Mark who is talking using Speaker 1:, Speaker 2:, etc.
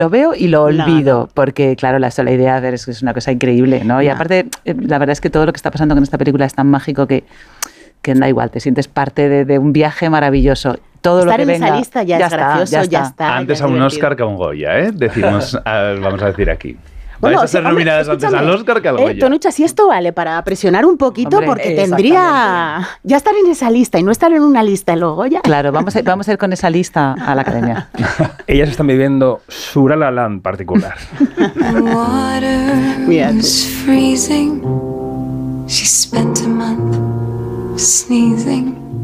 Speaker 1: lo veo y lo olvido, porque claro, la idea de es una cosa increíble, ¿no? Y aparte, la verdad es que todo lo que está pasando con esta película es tan mágico que da igual, te sientes parte de un viaje maravilloso. Todo
Speaker 2: estar
Speaker 1: lo que
Speaker 2: en esa lista ya es gracioso, ya está.
Speaker 3: Antes a un Oscar que a un Goya, ¿eh? Decimos, vamos a decir aquí.
Speaker 2: Bueno,
Speaker 3: vais a ser nominadas antes al Oscar que al Goya.
Speaker 2: Tonucha, si esto vale para presionar un poquito, hombre, porque tendría ya estar en esa lista y no estar en una lista de los Goya.
Speaker 1: Claro, vamos a ir con esa lista a la academia.
Speaker 4: Ellas están viviendo su La La Land particular.
Speaker 2: Mira.
Speaker 5: She spent a month sneezing.